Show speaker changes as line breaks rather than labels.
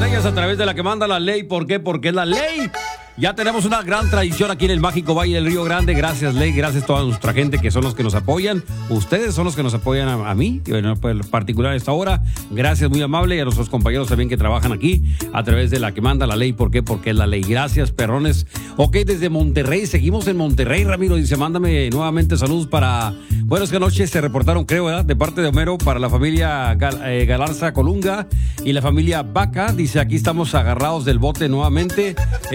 norteñas a través de la que manda la ley. ¿Por qué? Porque es la ley. Ya tenemos una gran tradición aquí en el mágico Valle del Río Grande. Gracias, Ley. Gracias a toda nuestra gente que son los que nos apoyan. Ustedes son los que nos apoyan a mí, en particular a esta hora. Gracias, muy amable. Y a nuestros compañeros también que trabajan aquí a través de la que manda la ley. ¿Por qué? Porque es la ley. Gracias, perrones. Ok, desde Monterrey. Seguimos en Monterrey, Ramiro. Dice, mándame nuevamente saludos para... Bueno, es que anoche se reportaron, creo, ¿verdad? De parte de Homero para la familia Galarza Colunga y la familia Vaca. Dice, aquí estamos agarrados del bote nuevamente.